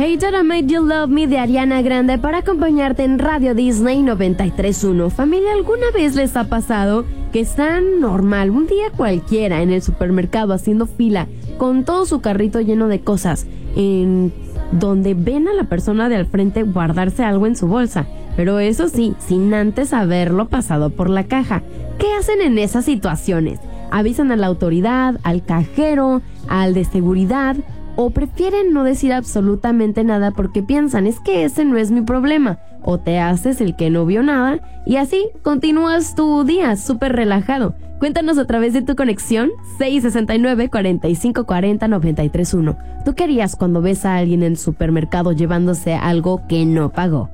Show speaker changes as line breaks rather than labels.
Hey That I Made You Love Me de Ariana Grande para acompañarte en Radio Disney 93.1. Familia, ¿alguna vez les ha pasado que están normal, un día cualquiera, en el supermercado haciendo fila con todo su carrito lleno de cosas, en donde ven a la persona de al frente guardarse algo en su bolsa, pero eso sí, sin antes haberlo pasado por la caja? ¿Qué hacen en esas situaciones? ¿Avisan a la autoridad, al cajero, al de seguridad? ¿O prefieren no decir absolutamente nada porque piensan, es que ese no es mi problema? O te haces el que no vio nada y así continúas tu día súper relajado. Cuéntanos a través de tu conexión 669-4540-931. ¿Tú qué harías cuando ves a alguien en el supermercado llevándose algo que no pagó?